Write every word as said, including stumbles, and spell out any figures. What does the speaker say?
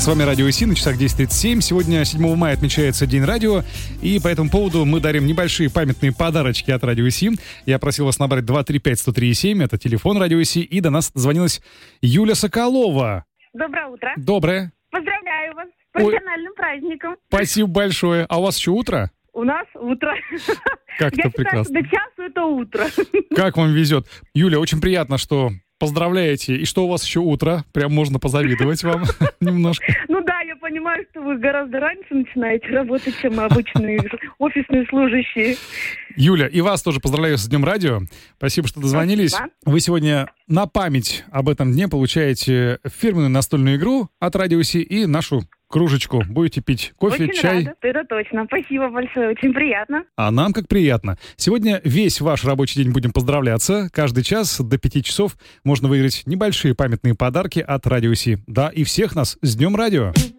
С вами Радио Си, на часах десять тридцать семь. Сегодня, седьмого мая, отмечается День радио, и по этому поводу мы дарим небольшие памятные подарочки от Радио Си. Я просил вас набрать два три пять сто три семь, это телефон Радио Си, и до нас дозвонилась Юля Соколова. Доброе утро. Доброе. Поздравляю вас с профессиональным праздником. Спасибо большое. А у вас еще утро? У нас утро. Как это прекрасно. До часу это утро. Как вам везет. Юля, очень приятно, что поздравляете. И что у вас еще утро? Прям можно позавидовать вам немножко. Ну да, я понимаю, что вы гораздо раньше начинаете работать, чем обычные офисные служащие. Юля, и вас тоже поздравляю с Днем радио. Спасибо, что дозвонились. Спасибо. Вы сегодня на память об этом дне получаете фирменную настольную игру от Радио Си и нашу кружечку. Будете пить кофе, очень чай. Рада, это точно. Спасибо большое, очень приятно. А нам как приятно. Сегодня весь ваш рабочий день будем поздравляться. Каждый час до пяти часов можно выиграть небольшие памятные подарки от Радио Си. Да, и всех нас с Днем радио.